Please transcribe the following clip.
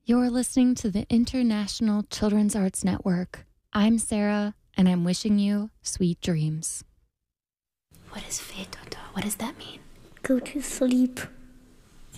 You're listening to the International Children's Arts Network. I'm Sarah, and I'm wishing you sweet dreams. What is Fetoto? What does that mean? Go to sleep.